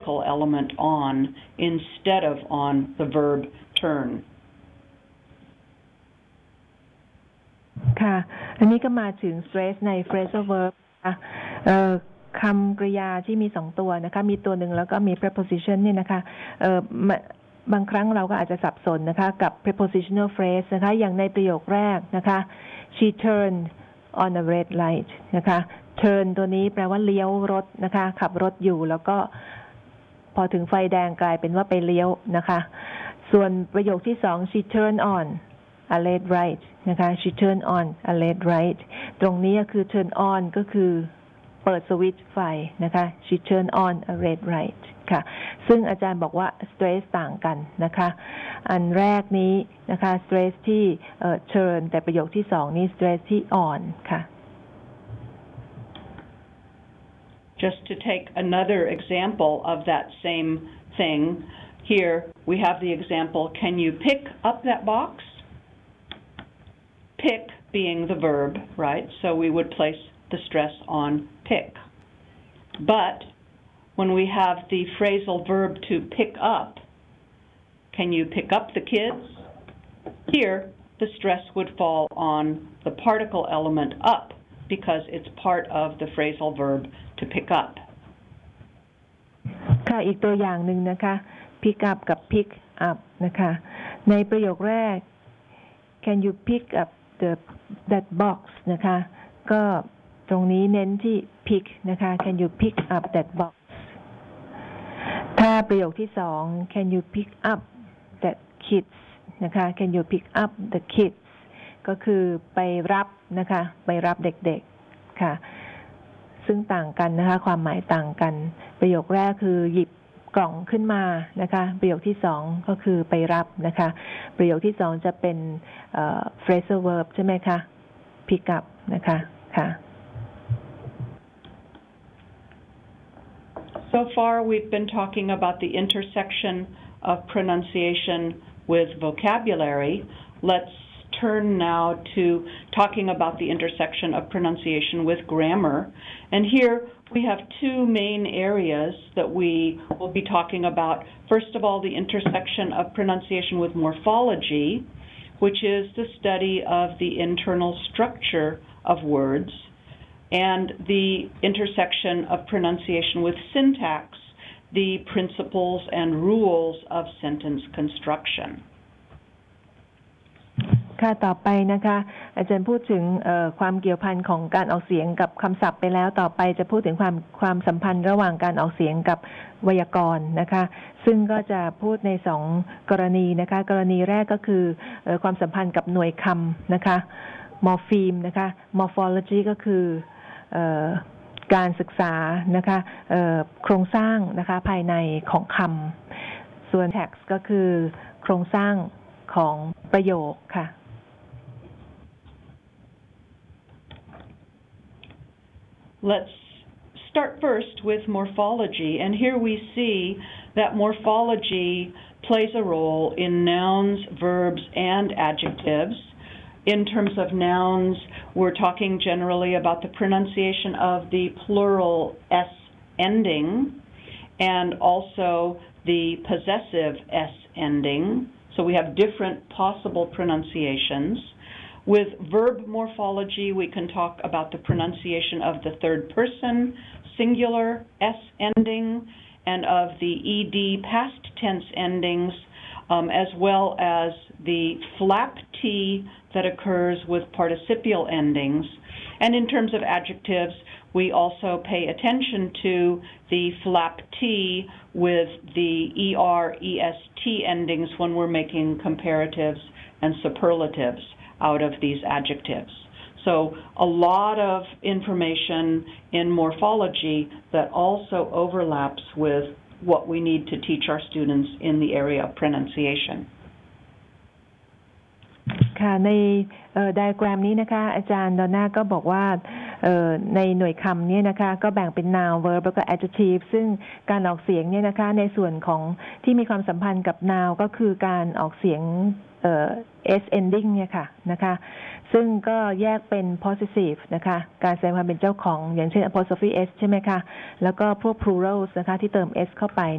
element on instead of on the verb turn. ค่ะอันนี้ก็มาถึง stress ใน phrasal verb ค่ะคำกริยาที่มี2ตัวนะคะมีตัวหนึ่งแล้วก็มี preposition เนี่ยนะคะบางครั้งเราก็อาจจะสับสนนะคะกับ prepositional phrase นะคะอย่างในประโยคแรกนะคะ she turned on a red light นะคะ turn ตัวนี้แปลว่าเลี้ยวรถนะคะขับรถอยู่แล้วก็พอถึงไฟแดงกลายเป็นว่าไปเลี้ยวนะคะส่วนประโยคที่2 she turned on a red light นะคะ she turned on a red light ตรงนี้คือ turn on ก็คือเปิดสวิตช์ไฟนะคะ she turned on a red light ค่ะซึ่งอาจารย์บอกว่า stress ต่างกันนะคะอันแรกนี้นะคะ stress ที่turn แต่ประโยคที่2นี้ stress ที่ on ค่ะ Just to take another example of that same thing, here we have the example, can you pick up that box? Pick being the verb, right? So we would place the stress on pick. But when we have the phrasal verb to pick up, can you pick up the kids? Here, the stress would fall on the particle element up because it's part of the phrasal verb to pick up. ค่ะอีกตัวอย่างหนึ่งนะคะ pick up กับ pick up นะคะในประโยคแรก can you pick up that box นะคะก็ตรงนี้เน้นที่ pick นะคะ can you pick up that box ถ้าประโยคที่2 can you pick up that kids นะคะ can you pick up the kids ก็คือไปรับนะคะไปรับเด็กๆค่ะซึ่งต่างกันนะคะความหมายต่างกันประโยคแรกคือหยิบกล่องขึ้นมานะคะประโยคที่2ก็คือไปรับนะคะประโยคที่2จะเป็นphrasal verb ใช่ไหมคะ pick up นะคะค่ะ So far we've been talking about the intersection of pronunciation with vocabulary. Let's turn now to talking about the intersection of pronunciation with grammar. And here we have two main areas that we will be talking about. First of all, the intersection of pronunciation with morphology, which is the study of the internal structure of words, and the intersection of pronunciation with syntax, the principles and rules of sentence construction. ค่ะต่อไปนะคะอาจารย์พูดถึงความเกี่ยวพันของการออกเสียงกับคำศัพท์ไปแล้วต่อไปจะพูดถึงความสัมพันธ์ระหว่างการออกเสียงกับไวยากรณ์นะคะซึ่งก็จะพูดใน2กรณีนะคะกรณีแรกก็คือความสัมพันธ์กับหน่วยคำนะคะ morpheme นะคะ morphology ก็คือการศึกษานะคะโครงสร้างนะคะภายในของคำส่วน syntax ก็คือโครงสร้างของประโยคค่ะ Let's start first with morphology, and here we see that morphology plays a role in nouns, verbs, and adjectives. In terms of nouns, we're talking generally about the pronunciation of the plural S ending and also the possessive S ending. So we have different possible pronunciations. With verb morphology, we can talk about the pronunciation of the third person singular S ending and of the ED past tense endings, as well as the flap T that occurs with participial endings. And in terms of adjectives, we also pay attention to the flap T with the ER, EST endings when we're making comparatives and superlatives out of these adjectives. So a lot of information in morphology that also overlaps with what we need to teach our students in the area of pronunciation. ค่ะในไดอะแกรมนี้นะคะอาจารย์ดอนน่าก็บอกว่าในหน่วยคำเนี่ยนะคะก็แบ่งเป็น noun verb แล้วก็ adjective ซึ่งการออกเสียงเนี่ยนะคะในส่วนของที่มีความสัมพันธ์กับ noun ก็คือการออกเสียงS ending เนี่ยค่ะนะคะซึ่งก็แยกเป็น possessive นะคะการแสดงความเป็นเจ้าของอย่างเช่น apostrophe s ใช่ไหมคะแล้วก็พวก plurals นะคะที่เติม s เข้าไป